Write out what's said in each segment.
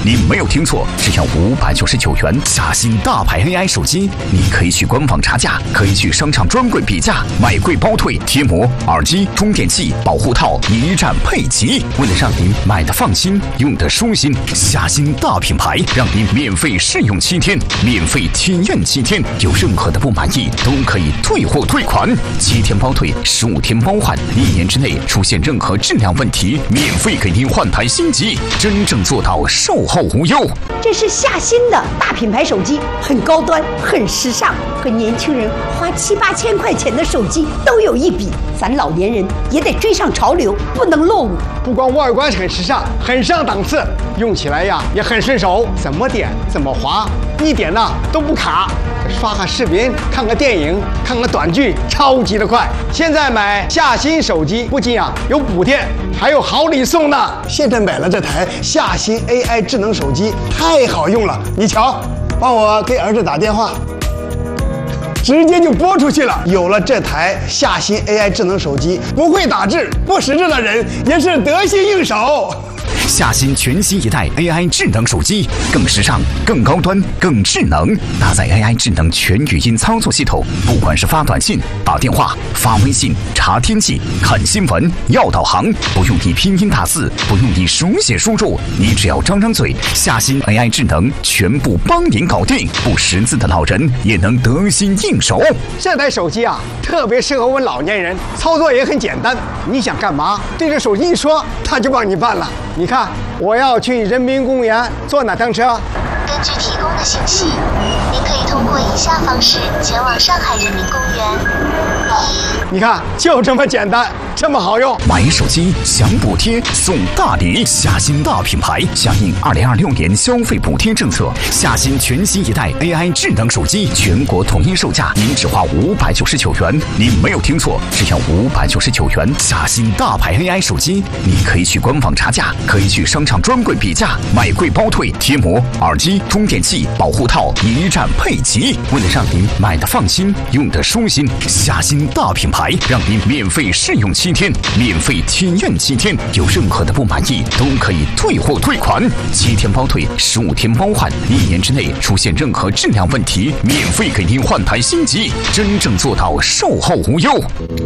你没有听错，只要599元，夏新大牌 AI 手机，你可以去官网查价，可以去商场专柜比价，买贵包退，贴膜、耳机、充电器、保护套一站配齐。为了让您买的放心，用的舒心，夏新大品牌让您免费试用7天，免费体验7天，有任何的不满意都可以退货退款，7天包退，15天包换，1年之内出现任何质量问题，免费给您换台新机，真正做到售后无忧。 这是夏新的大品牌手机，很高端，很时尚，和年轻人花7、8千块钱的手机都有一比。咱老年人也得追上潮流，不能落伍。 不光外观很时尚，很上档次，用起来呀也很顺手，怎么点怎么滑，一点呢都不卡。刷个视频，看个电影，看个短剧，超级的快。现在买夏新手机不仅有补贴，还有好礼送呢。现在买了这台夏新 AI 智能手机，太好用了。你瞧，帮我给儿子打电话，直接就拨出去了。有了这台夏新 AI 智能手机，不会打字、不识字的人也是得心应手。 夏新全新一代 AI 智能手机，更时尚、更高端、更智能，搭载 AI 智能全语音操作系统，不管是发短信、打电话、发微信、查天气、看新闻、要导航，不用你拼音打字，不用你手写输入，你只要张张嘴，夏新 AI 智能全部帮您搞定，不识字的老人也能得心应手。 这台手机特别适合我们老年人，操作也很简单，你想干嘛，对着手机一说，它就帮你办了。你看，我要去人民公园坐哪趟车？ 根据提供的信息，您可以通过以下方式前往上海人民公园。 你看，就这么简单，这么好用。 买手机享补贴送大礼，夏新大品牌响应2026年消费补贴政策，夏新全新一代 AI 智能手机全国统一售价，您只花599元。您没有听错，只要599元，夏新大牌 AI 手机，你可以去官网查价，可以去商场专柜比价，买贵包退，贴膜、耳机、充电器、保护套一站配齐。为了让您买的放心，用的舒心，夏新大品牌让您免费试用7天，免费体验7天，有任何的不满意都可以退货退款，7天包退，15天包换，1年之内出现任何质量问题，免费给您换台新机，真正做到售后无忧。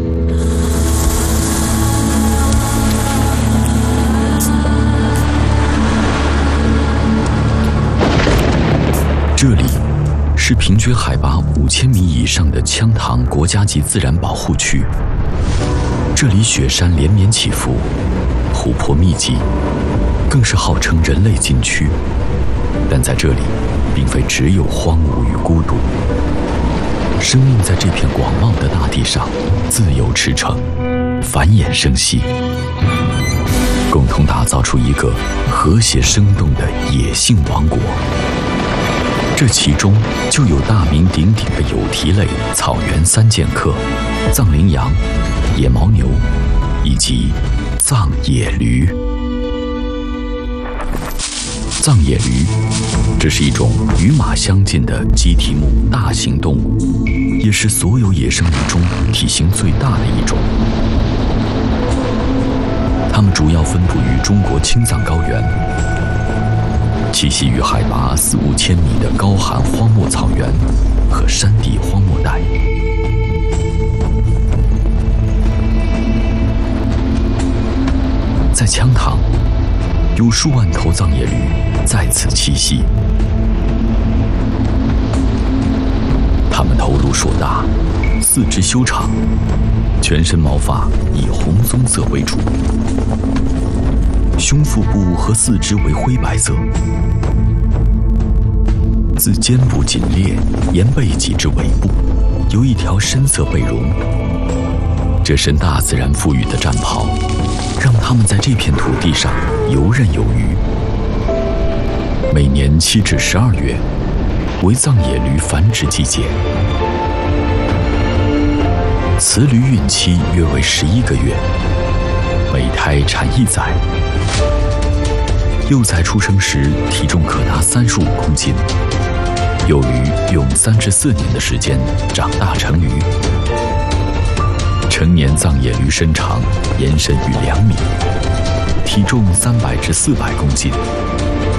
这里是平均海拔5000米以上的羌塘国家级自然保护区。这里雪山连绵起伏，湖泊密集，更是号称人类禁区。但在这里，并非只有荒芜与孤独，生命在这片广袤的大地上自由驰骋，繁衍生息，共同打造出一个和谐生动的野性王国。这其中就有大名鼎鼎的有蹄类草原3剑客：藏羚羊、野牦牛以及藏野驴。藏野驴，这是一种与马相近的鸡蹄目大型动物，也是所有野生鱼中体型最大的一种。它们主要分布于中国青藏高原，栖息于海拔4、5千米的高寒荒漠草原和山地荒漠带。在羌塘，有数万头藏野驴在此栖息。它们头颅硕大，四肢修长，全身毛发以红棕色为主，胸腹部和四肢为灰白色，自肩部颈裂沿背脊至尾部有一条深色背绒。这身大自然赋予的战袍，让他们在这片土地上游刃有余。每年7至12月为藏野驴繁殖季节，雌驴孕期约为11个月，每胎产1崽。幼崽出生时体重可达35公斤，幼驴用3至4年的时间长大成驴。成年藏野驴身长延伸逾2米，体重300至400公斤。